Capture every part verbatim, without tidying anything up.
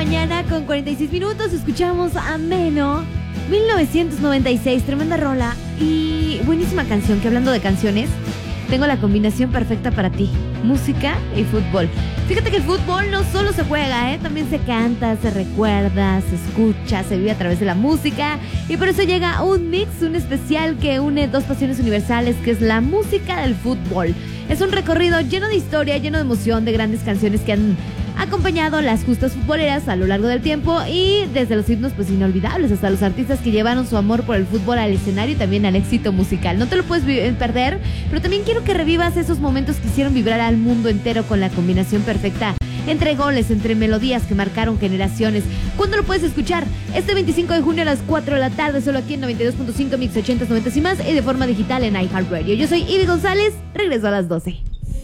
mañana con cuarenta y seis minutos. Escuchamos a Meno, mil novecientos noventa y seis, tremenda rola y buenísima canción. Que hablando de canciones, tengo la combinación perfecta para ti: música y fútbol. Fíjate que el fútbol no solo se juega, ¿eh? También se canta, se recuerda, se escucha, se vive a través de la música. Y por eso llega un mix, un especial que une dos pasiones universales, que es la música del fútbol. Es un recorrido lleno de historia, lleno de emoción, de grandes canciones que han acompañado las justas futboleras a lo largo del tiempo, y desde los himnos pues inolvidables hasta los artistas que llevaron su amor por el fútbol al escenario y también al éxito musical. No te lo puedes perder, pero también quiero que revivas esos momentos que hicieron vibrar al mundo entero con la combinación perfecta entre goles, entre melodías que marcaron generaciones. ¿Cuándo lo puedes escuchar? Este veinticinco de junio a las cuatro de la tarde, solo aquí en noventa y dos punto cinco Mix ochentas, noventas y más, y de forma digital en iHeartRadio. Yo soy Ivy González, regreso a las doce.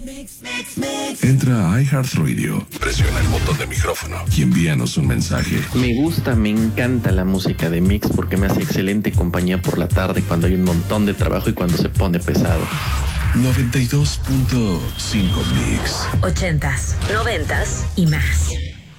Entra a iHeartRadio, presiona el botón de micrófono y envíanos un mensaje. Me gusta, me encanta la música de Mix porque me hace excelente compañía por la tarde cuando hay un montón de trabajo y cuando se pone pesado. noventa y dos punto cinco Mix. Ochentas, noventas y más.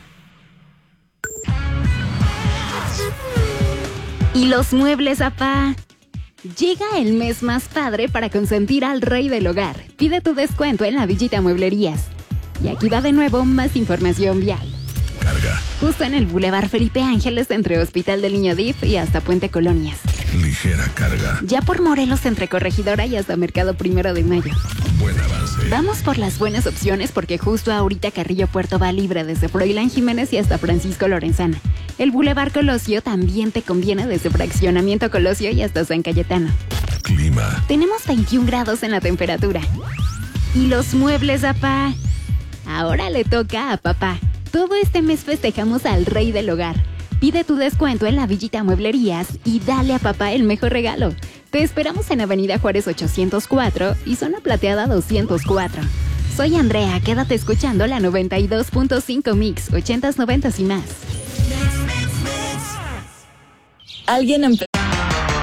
¿Y los muebles, apá? Llega el mes más padre para consentir al rey del hogar. Pide tu descuento en la Villita Mueblerías. Y aquí va de nuevo más información vial. Carga. Justo en el Boulevard Felipe Ángeles, entre Hospital del Niño D I F y hasta Puente Colonias. Ligera carga. Ya por Morelos, entre Corregidora y hasta Mercado Primero de Mayo. Buen avance. Vamos por las buenas opciones porque justo ahorita Carrillo Puerto va libre desde Froilán Jiménez y hasta Francisco Lorenzana. El Boulevard Colosio también te conviene desde Fraccionamiento Colosio y hasta San Cayetano. Clima. Tenemos veintiún grados en la temperatura. ¿Y los muebles, apá? Ahora le toca a papá. Todo este mes festejamos al rey del hogar. Pide tu descuento en la Villita Mueblerías y dale a papá el mejor regalo. Te esperamos en Avenida Juárez ochocientos cuatro y Zona Plateada doscientos cuatro. Soy Andrea, quédate escuchando la noventa y dos punto cinco Mix, ochentas, noventas y más. Alguien empezó.